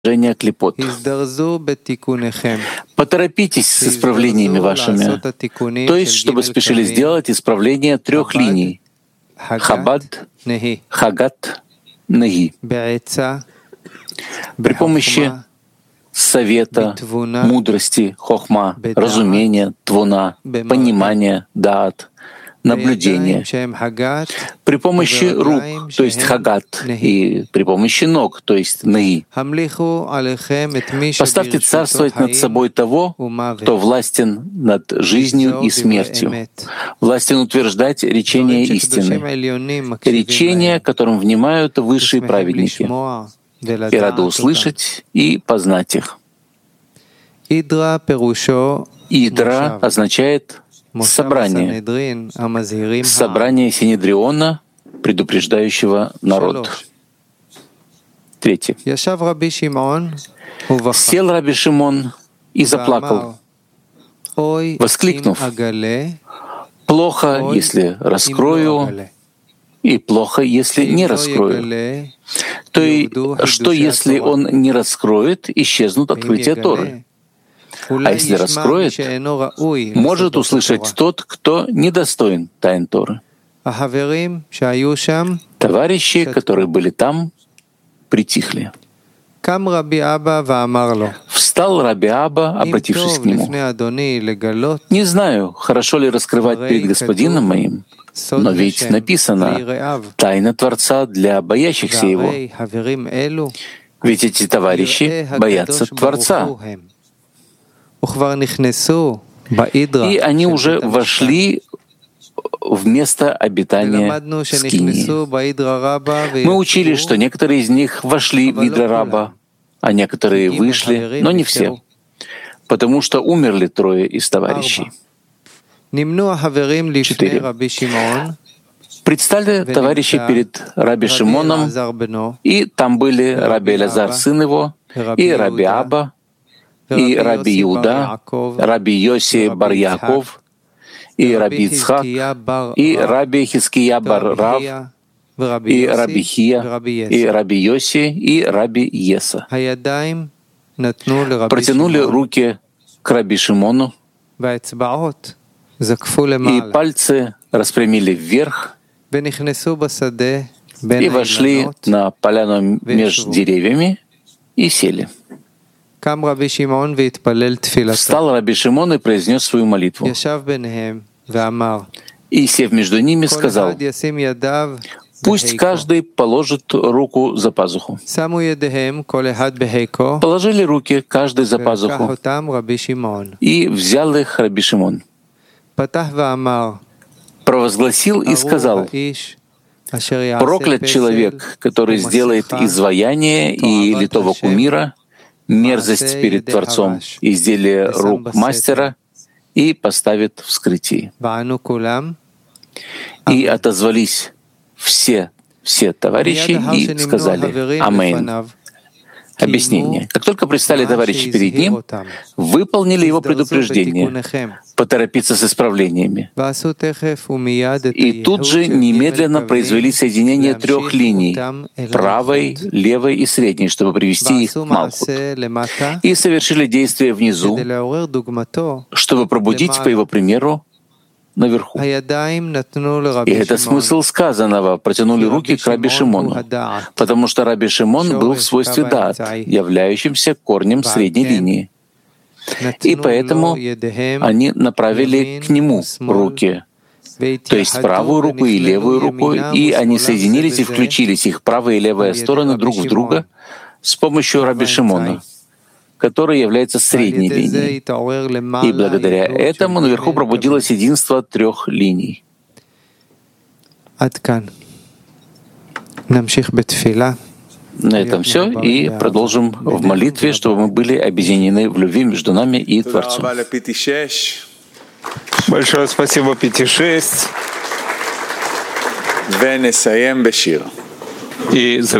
клипот. Поторопитесь с исправлениями вашими, то есть, чтобы спешили сделать исправление 3 линий — Хабад, Хагат, Неги. При помощи совета, мудрости, хохма, разумения, твуна, понимания, даат, наблюдения, при помощи рук, то есть хагат, и при помощи ног, то есть неги. Поставьте царствовать над собой того, кто властен над жизнью и смертью, властен утверждать речение истины, речение, которым внимают высшие праведники, и рады услышать и познать их. Идра означает собрание Синедриона, предупреждающего народ. 3. Сел Раби Шимон и заплакал, воскликнув: «Плохо, если раскрою, и плохо, если не раскрою». То есть, что если он не раскроет, исчезнут открытия Торы. А если раскроет, может услышать тот, кто недостоин тайн Торы. Товарищи, которые были там, притихли. Встал Раби Аба, обратившись к нему: «Не знаю, хорошо ли раскрывать перед господином моим, но ведь написано: тайна Творца для боящихся Его. Ведь эти товарищи боятся Творца». И они уже вошли в место обитания Скинии. Мы учили, что некоторые из них вошли в Идра Раба, а некоторые вышли, но не все, потому что умерли 3 из товарищей. 4. Предстали товарищи перед Раби Шимоном, и там были Раби Элязар, сын его, и Раби Аба, и Раби Иуда, Раби Йоси бар Яаков, и Раби Ицхак, и Раби Хиския бар Рав, и Раби Хия, и Раби Йоси, и Раби Еса. Протянули руки к Раби Шимону, и пальцы распрямили вверх, и вошли на поляну между деревьями и сели. Встал Раби Шимон и произнес свою молитву. И, сев между ними, сказал: «Пусть каждый положит руку за пазуху». Положили руки каждый за пазуху, и взял их Раби Шимон. Провозгласил и сказал: «Проклят человек, который сделает изваяние и литого кумира, мерзость перед Творцом, изделие рук мастера, и поставит в скрытии». И отозвались все товарищи и сказали: «Аминь». Объяснение. Как только предстали товарищи перед ним, выполнили его предупреждение поторопиться с исправлениями. И тут же немедленно произвели соединение 3 линий — правой, левой и средней, чтобы привести их к Малхут. И совершили действие внизу, чтобы пробудить по его примеру наверху. И это смысл сказанного: протянули руки к Раби Шимону, потому что Раби Шимон был в свойстве даат, являющимся корнем средней линии. И поэтому они направили к нему руки, то есть правую руку и левую руку, и они соединились и включились, их правая и левая стороны друг в друга с помощью Раби Шимона, который является средней линией. И благодаря этому наверху пробудилось единство 3 линий. На этом все, и продолжим в молитве, чтобы мы были объединены в любви между нами и Творцом. Большое спасибо, 5-6. ונסיים בשיר. И